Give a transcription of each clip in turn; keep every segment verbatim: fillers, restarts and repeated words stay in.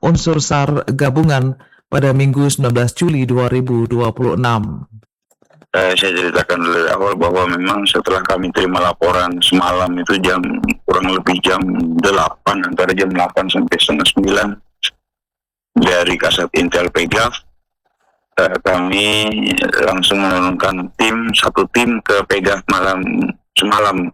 unsur SAR gabungan pada Minggu sembilan belas Juli dua ribu dua puluh enam. Eh, saya ceritakan dari awal bahwa memang setelah kami terima laporan semalam itu jam kurang lebih jam delapan, antara jam delapan sampai setengah sembilan dari Kasat Intel Pegaf, eh, kami langsung menurunkan tim, satu tim ke Pegaf malam semalam,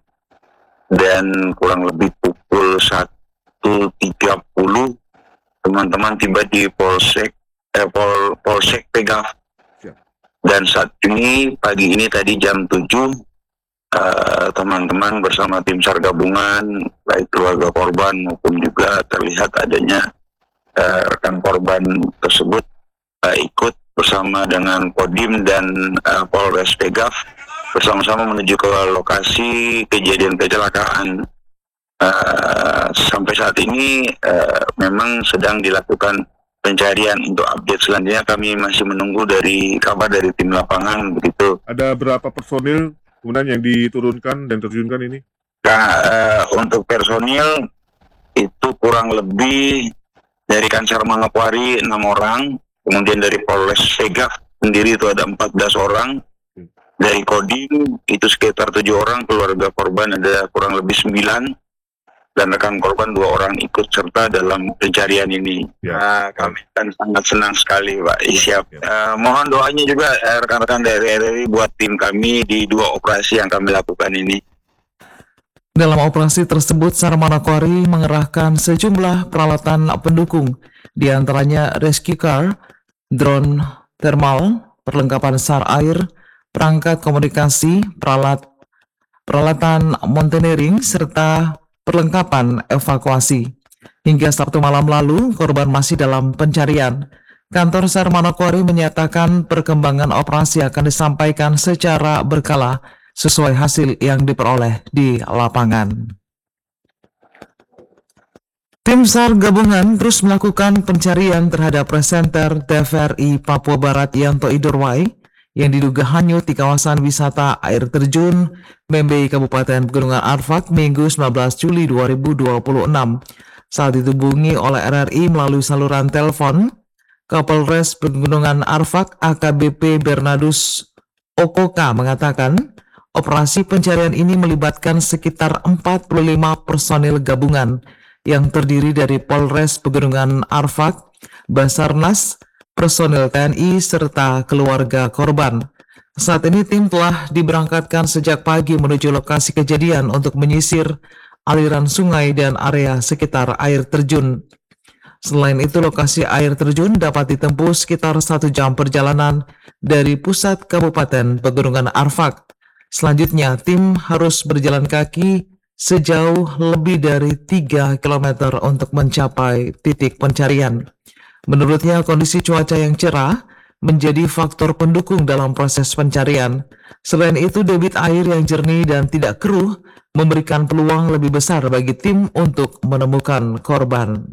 dan kurang lebih pukul satu tiga puluh teman-teman tiba di Polsek eh, Pol, Polsek Pegaf. Dan saat ini, pagi ini tadi jam tujuh, uh, teman-teman bersama tim SAR gabungan, baik keluarga korban maupun juga terlihat adanya uh, rekan korban tersebut uh, ikut bersama dengan Kodim dan uh, Polres Pegaf bersama-sama menuju ke lokasi kejadian kecelakaan. Uh, sampai saat ini uh, memang sedang dilakukan pencarian. Untuk update selanjutnya kami masih menunggu dari kabar dari tim lapangan begitu. Ada berapa personil kemudian yang diturunkan dan terjunkan ini? Nah, uh, untuk personil itu kurang lebih dari Kansar Manokwari enam orang, kemudian dari Polres Pegaf sendiri itu ada empat belas orang, dari Kodim itu sekitar tujuh orang, keluarga korban ada kurang lebih sembilan, dan rekan korban dua orang ikut serta dalam pencarian ini. Ya. Nah, kami kan sangat senang sekali, Pak. Siap. Ya. Uh, mohon doanya juga uh, rekan-rekan dari R R I buat tim kami di dua operasi yang kami lakukan ini. Dalam operasi tersebut, SAR Manokwari mengerahkan sejumlah peralatan pendukung, di antaranya rescue car, drone thermal, perlengkapan SAR air, perangkat komunikasi, peralat peralatan mountaineering, serta perlengkapan evakuasi. Hingga Sabtu malam lalu, korban masih dalam pencarian. Kantor SAR Manokwari menyatakan perkembangan operasi akan disampaikan secara berkala sesuai hasil yang diperoleh di lapangan. Tim SAR gabungan terus melakukan pencarian terhadap presenter T V R I Papua Barat Yanto Idorwai yang diduga hanyut di kawasan wisata air terjun Membei Kabupaten Pegunungan Arfak Minggu sembilan belas Juli dua ribu dua puluh enam. Saat dihubungi oleh R R I melalui saluran telepon, Kapolres Pegunungan Arfak A K B P Bernardus Okoka mengatakan operasi pencarian ini melibatkan sekitar empat puluh lima personil gabungan yang terdiri dari Polres Pegunungan Arfak, Basarnas, personil T N I, serta keluarga korban. Saat ini tim telah diberangkatkan sejak pagi menuju lokasi kejadian untuk menyisir aliran sungai dan area sekitar air terjun. Selain itu, lokasi air terjun dapat ditempuh sekitar satu jam perjalanan dari pusat Kabupaten Pegunungan Arfak. Selanjutnya, tim harus berjalan kaki sejauh lebih dari tiga kilometer untuk mencapai titik pencarian. Menurutnya, kondisi cuaca yang cerah menjadi faktor pendukung dalam proses pencarian. Selain itu, debit air yang jernih dan tidak keruh memberikan peluang lebih besar bagi tim untuk menemukan korban.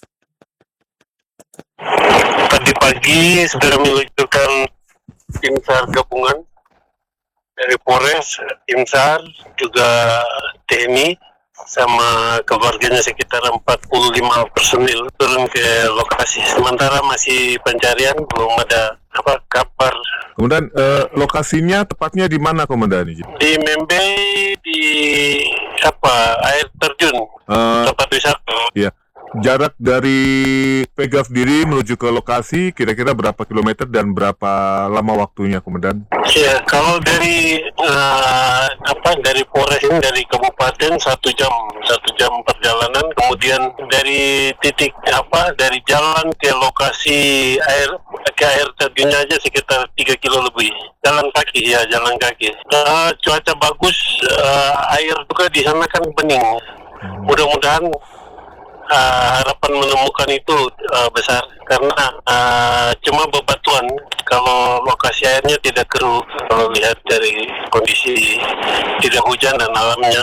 Tadi pagi sudah meluncurkan tim SAR gabungan dari Polres, tim SAR, juga T N I, sama keluarganya sekitar empat puluh lima personil turun ke lokasi. Sementara masih pencarian, belum ada apa kabar. Kemudian eh, lokasinya tepatnya di mana, Komandan? Di Membei, di apa air terjun, uh, tempat wisata. Iya. Jarak dari Pegaf diri menuju ke lokasi kira-kira berapa kilometer dan berapa lama waktunya, Komandan? Ya, kalau dari uh, apa dari Polres ini dari kabupaten satu jam satu jam perjalanan, kemudian dari titik apa dari jalan ke lokasi air ke air terjunnya aja sekitar tiga kilo lebih. Jalan kaki ya, jalan kaki. Uh, cuaca bagus, uh, air juga di sana kan bening. Mudah-mudahan Uh, harapan menemukan itu uh, besar karena uh, cuma bebatuan. Kalau lokasi airnya tidak keruh, kalau lihat dari kondisi tidak hujan dan alamnya.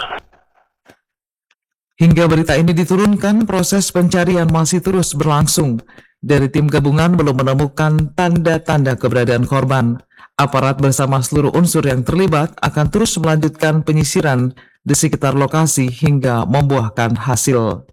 Hingga berita ini diturunkan, proses pencarian masih terus berlangsung. Dari tim gabungan belum menemukan tanda-tanda keberadaan korban. Aparat bersama seluruh unsur yang terlibat akan terus melanjutkan penyisiran di sekitar lokasi hingga membuahkan hasil.